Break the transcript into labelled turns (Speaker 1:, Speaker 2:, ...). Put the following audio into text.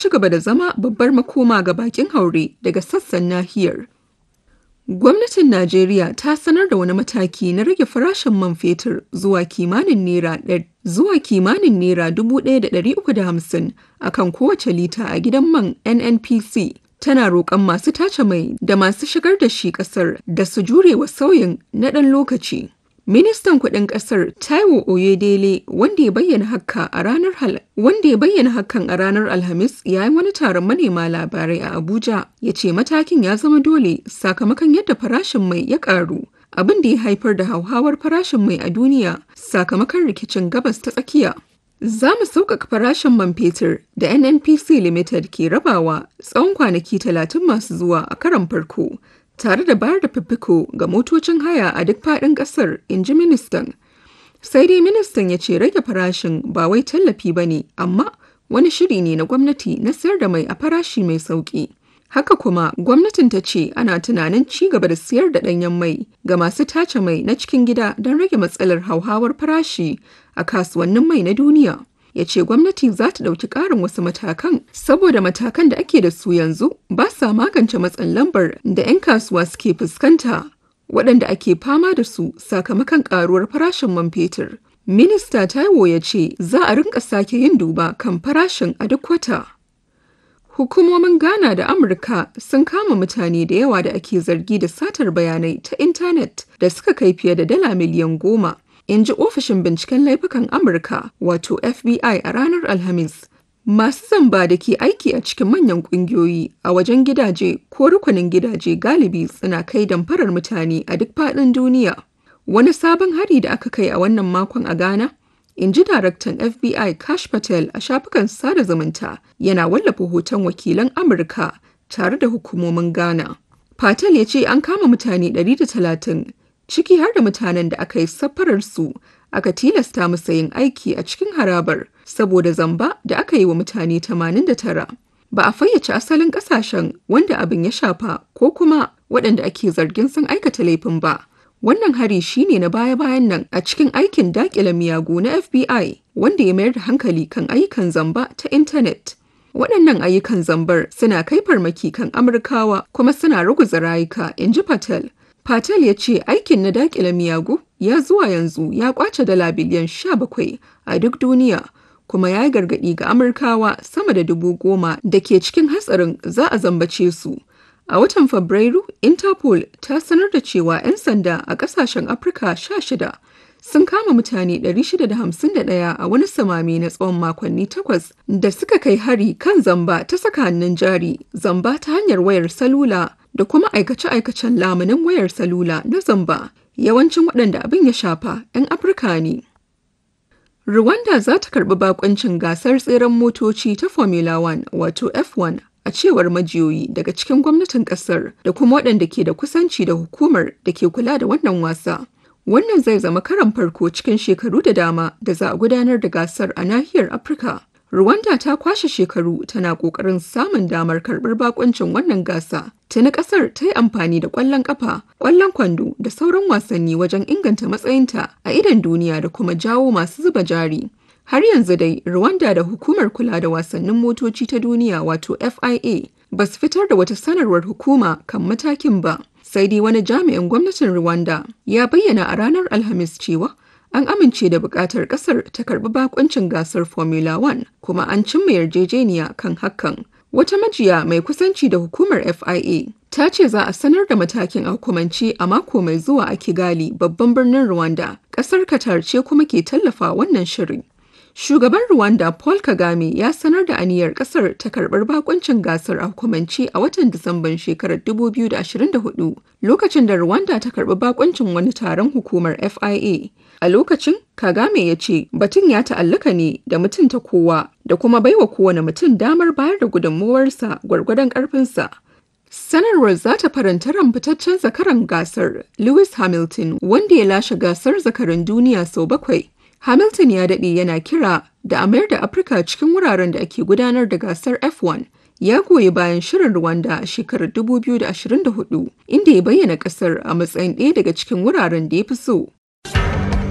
Speaker 1: ci gaba da zama babbar makoma ga bakin haure daga sassan nahiyar. Gwamnatin Najeriya ta sanar da wani mataki na rage farashin man fetur zuwa kimanin naira 1,350 a kan kowace lita a gidan man NNPC. Tana roƙon masu tace mai da masu shigar da shi ƙasar da su jure wa sauyin na ɗan lokaci. Ministan kuɗin ƙasar Taiwo Oyedele wanda ya bayyana hakan a ranar Alhamis yayin wani taron manema labarai a Abuja ya ce matakin ya zama dole sakamakon yadda farashin mai ya ƙaru, abin da ya haifar da hauhawar farashin mai a duniya sakamakon rikicin Gabas ta Tsakiya. Za mu sauƙaƙa farashin man fetur da NNPC Limited ke rabawa tsawon kwanaki 30 masu zuwa a karon farko, tare da bayar da fifiko ga motocin haya a duk faɗin ƙasar, in ji ministan. Sai dai ministan ya ce rage farashin ba wai tallafi ba ne, amma wani shiri ne na gwamnati na sayar da mai a farashi mai sauƙi. Haka kuma gwamnatin ta ce ana tunanin ci gaba da siyar da ɗanyen mai ga masu tace mai na cikin gida don rage matsalar hauhawar farashi a kasuwannin mai na duniya. Ya ce gwamnati za ta ɗauki ƙarin wasu matakan saboda matakan da ake da su yanzu ba sa magance matsin lambar da 'yan kasuwa suke fuskanta waɗanda ake fama da su sakamakon ƙaruwar farashin man fetur. Minista Taiwo ya ce za a rinka sake yin duba kan farashin a duk wata. Hukumomin Ghana da Amurka sun kama mutane da yawa da ake zargi da satar bayanai ta intanet da suka kai fiye da dala miliyan 10. In ji ofishin binciken laifukan Amurka wato FBI a ranar Alhamis. Masu zamba da ke aiki a cikin manyan ƙungiyoyi a wajen gidaje ko rukunin gidaje galibi suna kai damfarar mutane a duk faɗin duniya. Wani sabon hari da aka kai a wannan makon a Ghana, in ji daraktan FBI Kash Patel a shafukan sada zumunta, yana wallafa hoton wakilan Amurka tare da hukumomin Ghana. Patel ya ce an kama mutane 130. Ciki har da mutanen da aka yi safararsu aka tilasta musu yin aiki a cikin harabar saboda zamba da aka yi wa mutane 89. Ba a fayyace asalin kasashen wanda abin ya shafa ko kuma waɗanda ake zargin sun aikata laifin ba. Wannan hari shine na baya-bayan nan a cikin aikin daƙile miyagu na FBI wanda ya mayar da hankali kan ayyukan zamba ta intanet. Waɗannan ayyukan zambar suna kai farmaki kan Amurkawa kuma suna ruguza rayuka, in ji Patel. Patel ya ce aikin na daƙile miyagu ya zuwa yanzu ya ƙwace dala biliyan 17 a duk duniya, kuma ya yi gargaɗi ga Amurkawa sama da 10,000 da ke cikin hatsarin za a zambace su. A watan Fabrairu, Interpol ta sanar da cewa 'yan sanda a ƙasashen Afirka 16 sun kama mutane 651 a wani samame na tsawon makonni 8 da suka kai hari kan zamba ta saka hannun jari, zamba ta hanyar wayar salula da kuma aikace-aikacen lamunin wayar salula na zamba. Yawancin waɗanda abin ya shafa 'yan Afirka ne. Rwanda za ta karɓi bakoncin gasar tseren motoci ta Formula 1 wato F1 a cewar majiyoyi daga cikin gwamnatin ƙasar da kuma waɗanda ke da kusanci da hukumar da ke kula da wannan wasa. Wannan zai zama karon farko cikin shekaru da dama da za a gudanar da gasar a nahiyar Afirka. Rwanda ta kwashe shekaru tana ƙoƙarin samun damar karɓar bakoncin wannan gasa. Tuni ƙasar ta yi amfani da ƙwallon ƙafa, ƙwallon kwando da sauran wasanni wajen inganta matsayinta a idon duniya da kuma jawo masu zuba jari. Har yanzu dai Rwanda da hukumar kula da wasannin motoci ta duniya wato FIA ba su fitar da wata sanarwar hukuma kan matakin ba. Sai dai wani jami'in gwamnatin Rwanda ya bayyana a ranar Alhamis cewa an amince da buƙatar ƙasar ta karɓi bakuncin gasar Formula 1 kuma an cimma yarjejeniya kan hakan. Wata majiya mai kusanci da hukumar FIA ta ce za a sanar da matakin a hukumance a mako mai zuwa a Kigali, babban birnin Rwanda. Ƙasar Qatar ce kuma ke tallafa wannan shirin. Shugaban Rwanda Paul Kagame ya sanar da aniyar ƙasar ta karɓar bakuncin gasar a hukumance a watan Disamban shekarar 2024 lokacin da Rwanda ta karɓi bakuncin wani taron hukumar FIA. A lokacin, Kagame ya ce batun ya ta'allaka ne da mutunta kowa da kuma baiwa kowane mutum damar bayar da gudunmuwarsa gwargwadon ƙarfinsa. Sanarwar za ta faranta ran fitaccen zakaran gasar Lewis Hamilton wanda ya lashe gasar zakaran duniya sau 7. Hamilton ya daɗe yana kira da a mayar da Afirka cikin wuraren da ake gudanar da gasar F1. Ya goyi bayan shirin Rwanda a shekarar 2024, inda ya bayyana ƙasar a matsayin ɗaya daga cikin wuraren da ya fi so.